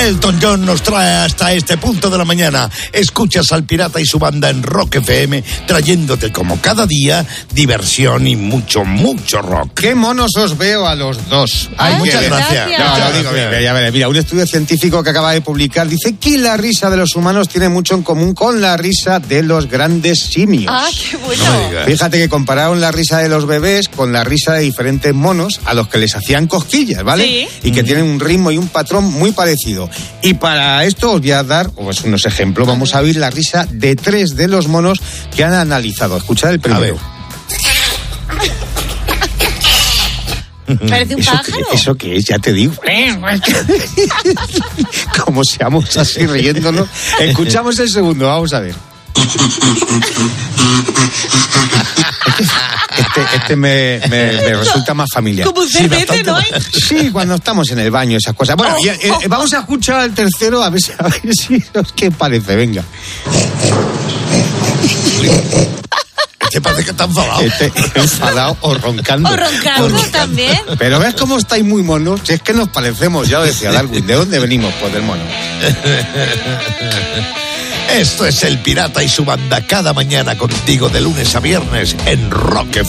Elton John nos trae hasta este punto de la mañana. Escuchas al Pirata y su banda en Rock FM, trayéndote como cada día diversión y mucho, mucho rock. Qué monos os veo a los dos. Muchas gracias. No, digo, mira, un estudio científico que acaba de publicar dice que la risa de los humanos tiene mucho en común con la risa de los grandes simios. ¡Ah, qué bueno! Fíjate que compararon la risa de los bebés con la risa de diferentes monos a los que les hacían cosquillas, ¿vale? Sí. Y que tienen un ritmo y un patrón muy parecido. Y para esto os voy a dar unos ejemplos. Vamos a oír la risa de 3 de los monos que han analizado. Escuchad el primero. Parece un pájaro. ¿Eso qué es? Ya te digo. Como seamos así riéndonos. Escuchamos el segundo, vamos a ver. Este me resulta más familiar. Como un CBT, ¿no? Sí, cuando estamos en el baño, esas cosas. Bueno, vamos a escuchar al tercero a ver si ¿qué parece? Venga. ¿Te parece que está enfadado? Enfadado o roncando. O roncando también. Pero ves cómo estáis muy monos. Si es que nos parecemos, ya lo decía Darwin. ¿De dónde venimos? Pues del mono. Esto es el Pirata y su banda cada mañana contigo de lunes a viernes en Rock FM.